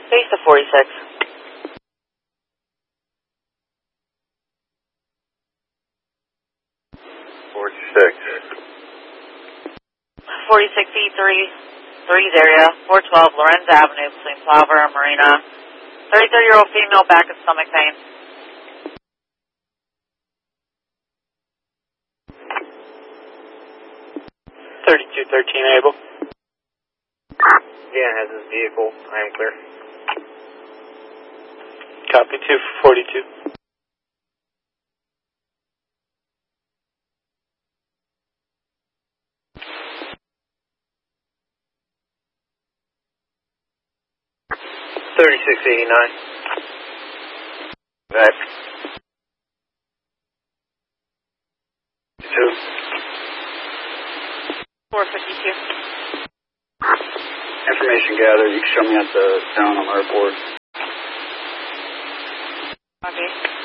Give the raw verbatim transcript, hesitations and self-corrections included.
Base to forty-six. forty-six. forty-six E three, three's area, four twelve Lorenz Avenue between Plover and Marina. thirty-three-year-old female, back and stomach pain. thirty-two thirteen able. Dan has his vehicle. I am clear. Copy two for forty-two. thirty-six eighty-nine. Back. Two. four fifty-two. Information gathered. You can show me at the town on our board. Okay.